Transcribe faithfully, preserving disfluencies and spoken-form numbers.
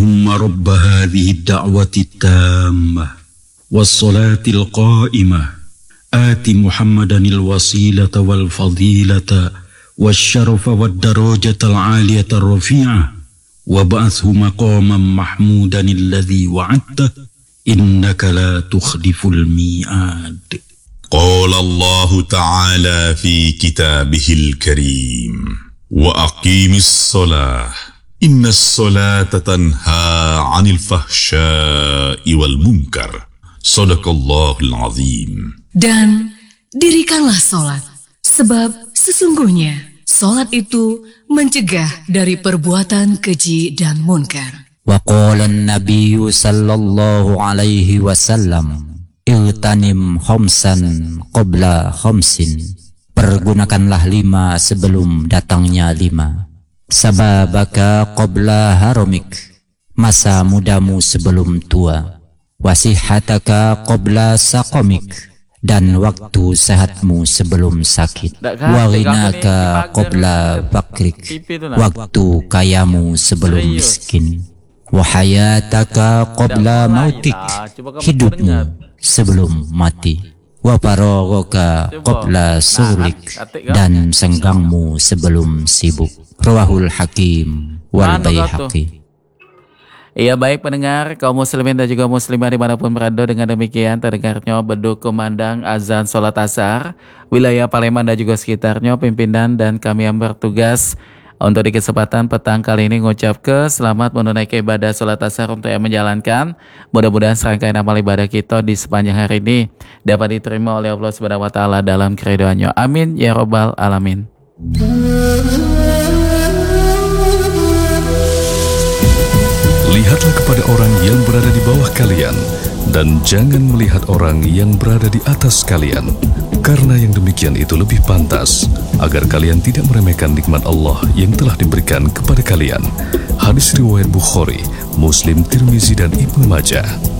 اللهم رب هذه الدعوة التامة والصلاة القائمة آت محمدا الوسيلة والفضيلة والشرف والدرجة العالية الرفيعة وابعثه مقاما محمودا الذي وعدته إنك لا تخلف الميعاد. قال الله تعالى في كتابه الكريم وأقيم الصلاة إن الصلاة تنهى عن الفحشاء والمنكر صدق الله العظيم. Dan dirikanlah solat, sebab sesungguhnya solat itu mencegah dari perbuatan keji dan munkar. Wa qala an-nabiyyu sallallahu alaihi wasallam Iltanim khamsan qabla khamsin. Pergunakanlah lima sebelum datangnya lima. Sababaka qabla haramik. Masa mudamu sebelum tua. Wasihataka qabla saqamik. Dan waktu sehatmu sebelum sakit. Waghinaka qabla bakrik. Waktu kayamu sebelum miskin. Wahayataka qabla mautik. Hidupmu sebelum mati. Wa faragaka qabla sulik. Dan senggangmu sebelum sibuk. Rawahul Hakim wal Baihaqi. Iya, baik pendengar kaum muslimin dan juga muslimah dimanapun berada, dengan demikian terdengarnya beduk kumandang azan sholat asar wilayah Palembang dan juga sekitarnya. Pimpinan dan kami yang bertugas untuk di kesempatan petang kali ini ngucap ke selamat menunaikan ibadah sholat asar untuk yang menjalankan. Mudah-mudahan serangkaian amal ibadah kita di sepanjang hari ini dapat diterima oleh Allah Subhanahu wa taala dalam keridhaannya. Amin ya rabbal alamin. Lihatlah kepada orang yang berada di bawah kalian, dan jangan melihat orang yang berada di atas kalian, karena yang demikian itu lebih pantas, agar kalian tidak meremehkan nikmat Allah yang telah diberikan kepada kalian. Hadis riwayat Bukhari, Muslim, Tirmizi, dan Ibnu Majah.